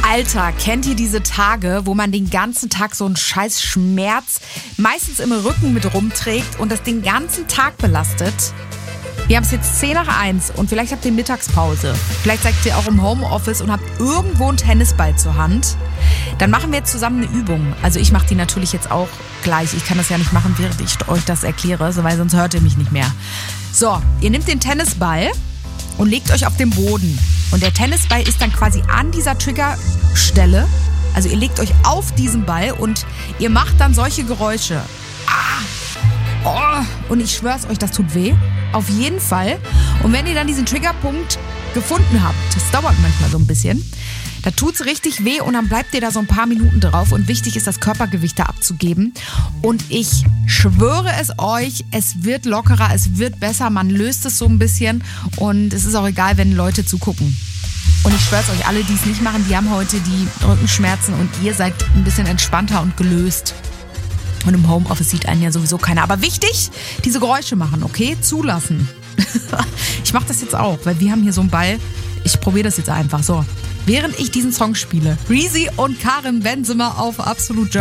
Alter, kennt ihr diese Tage, wo man den ganzen Tag so einen scheiß Schmerz meistens im Rücken mit rumträgt und das den ganzen Tag belastet? Wir haben es jetzt 10:01 und vielleicht habt ihr Mittagspause. Vielleicht seid ihr auch im Homeoffice und habt irgendwo einen Tennisball zur Hand. Dann machen wir jetzt zusammen eine Übung. Also ich mache die natürlich jetzt auch gleich. Ich kann das ja nicht machen, während ich euch das erkläre, weil sonst hört ihr mich nicht mehr. So, ihr nehmt den Tennisball und legt euch auf den Boden. Und der Tennisball ist dann quasi an dieser Triggerstelle. Also ihr legt euch auf diesen Ball und ihr macht dann solche Geräusche. Und ich schwör's euch, das tut weh. Auf jeden Fall. Und wenn ihr dann diesen Triggerpunkt gefunden habt, das dauert manchmal so ein bisschen, da tut's richtig weh und dann bleibt ihr da so ein paar Minuten drauf. Und wichtig ist, das Körpergewicht da abzugeben. Und ich schwöre es euch, es wird lockerer, es wird besser. Man löst es so ein bisschen und es ist auch egal, wenn Leute zugucken. Und ich schwöre es euch, alle, die es nicht machen, die haben heute die Rückenschmerzen und ihr seid ein bisschen entspannter und gelöst. Und im Homeoffice sieht einen ja sowieso keiner. Aber wichtig, diese Geräusche machen, okay? Zulassen. Ich mache das jetzt auch, weil wir haben hier so einen Ball. Ich probiere das jetzt einfach so. Während ich diesen Song spiele. Reezy und Karim Benzema auf Absolut German.